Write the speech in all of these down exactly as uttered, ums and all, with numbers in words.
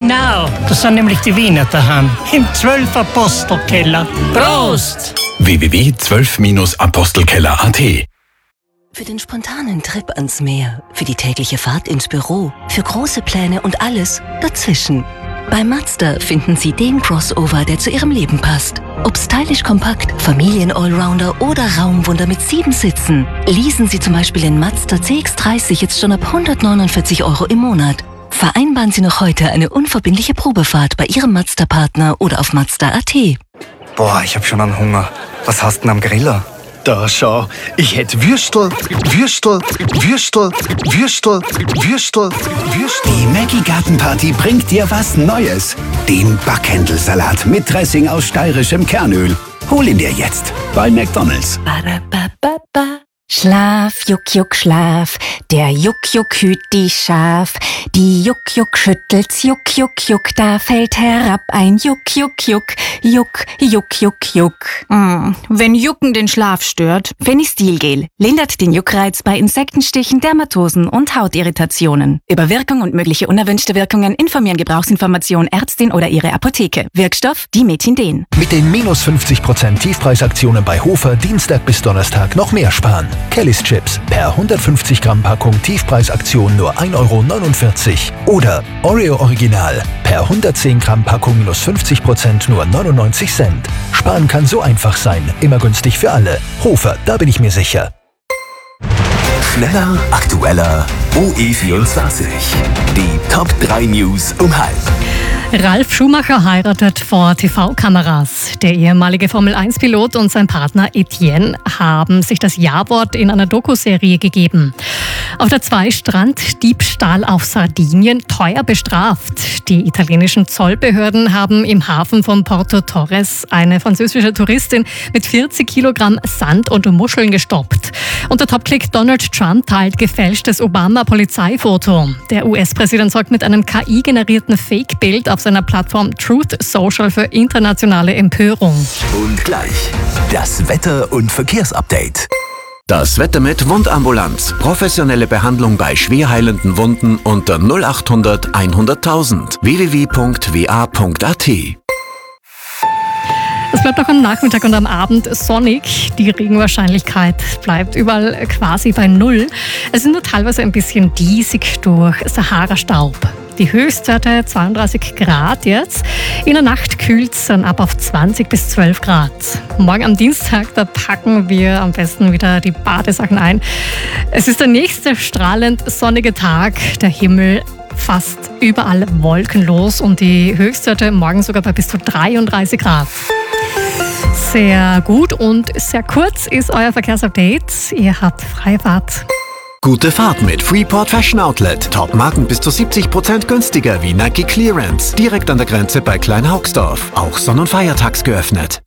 Genau, das sind nämlich die Wiener daheim. Im zwölf Apostelkeller. Prost! w w w punkt zwölf apostelkeller punkt a t. Für den spontanen Trip ans Meer, für die tägliche Fahrt ins Büro, für große Pläne und alles dazwischen. Bei Mazda finden Sie den Crossover, der zu Ihrem Leben passt. Ob stylisch kompakt, Familien-Allrounder oder Raumwunder mit sieben Sitzen. Leasen Sie zum Beispiel den Mazda C X dreißig jetzt schon ab hundertneunundvierzig Euro im Monat. Vereinbaren Sie noch heute eine unverbindliche Probefahrt bei Ihrem Mazda-Partner oder auf Mazda punkt a t. Boah, ich hab schon einen Hunger. Was hast du denn am Griller? Da schau, ich hätt Würstel, Würstel, Würstel, Würstel, Würstel, Würstel. Die Maggi Gartenparty bringt dir was Neues. Den Backhändelsalat mit Dressing aus steirischem Kernöl. Hol ihn dir jetzt bei McDonald's. Ba-da-ba-ba-ba. Schlaf, Juck, Juck, Schlaf. Der Juck, Juck hüt die Schaf. Die Juck, Juck schüttelt's, Juck, Juck, Juck. Da fällt herab ein Juck, Juck, Juck. Juck, Juck, Juck, Juck. Mm. Wenn Jucken den Schlaf stört, Fenistilgel lindert den Juckreiz bei Insektenstichen, Dermatosen und Hautirritationen. Über Wirkung und mögliche unerwünschte Wirkungen informieren Gebrauchsinformation Ärztin oder ihre Apotheke. Wirkstoff Dimethinden. Mit den minus fünfzig Prozent Tiefpreisaktionen bei Hofer Dienstag bis Donnerstag noch mehr sparen. Kellys Chips per hundertfünfzig Gramm Packung Tiefpreisaktion nur ein Euro neunundvierzig. Oder Oreo Original per hundertzehn Gramm Packung minus fünfzig Prozent nur neunundneunzig Cent. Sparen kann so einfach sein. Immer günstig für alle. Hofer, da bin ich mir sicher. Schneller, aktueller, O E vierundzwanzig. Die Top drei News um halb. Ralf Schumacher heiratet vor T V-Kameras. Der ehemalige Formel eins Pilot und sein Partner Etienne haben sich das Ja-Wort in einer Dokuserie gegeben. Auf der zwei Strand Diebstahl auf Sardinien teuer bestraft. Die italienischen Zollbehörden haben im Hafen von Porto Torres eine französische Touristin mit vierzig Kilogramm Sand und Muscheln gestoppt. Und der Topklick Donald Trump teilt gefälschtes Obama-Polizeifoto. Der U S-Präsident sorgt mit einem K I-generierten Fake-Bild auf seiner Plattform Truth Social für internationale Empörung. Und gleich das Wetter- und Verkehrsupdate. Das Wetter mit Wundambulanz. Professionelle Behandlung bei schwer heilenden Wunden unter null acht hundert hunderttausend. w w w punkt w a punkt a t. Es bleibt auch am Nachmittag und am Abend sonnig. Die Regenwahrscheinlichkeit bleibt überall quasi bei Null. Es ist nur teilweise ein bisschen diesig durch Sahara-Staub. Die Höchstwerte zweiunddreißig Grad jetzt. In der Nacht kühlt es dann ab auf zwanzig bis zwölf Grad. Morgen am Dienstag, da packen wir am besten wieder die Badesachen ein. Es ist der nächste strahlend sonnige Tag. Der Himmel fast überall wolkenlos und die Höchstwerte morgen sogar bei bis zu dreiunddreißig Grad. Sehr gut und sehr kurz ist euer Verkehrsupdate. Ihr habt freie Fahrt. Gute Fahrt mit Freeport Fashion Outlet. Top-Marken bis zu siebzig Prozent günstiger wie Nike Clearance. Direkt an der Grenze bei Kleinhaugsdorf. Auch Sonn- und Feiertags geöffnet.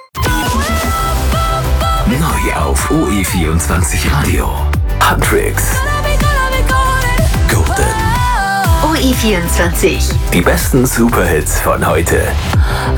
Neu auf O E vierundzwanzig Radio. Huntrix. Golden. O E vierundzwanzig. Die besten Superhits von heute.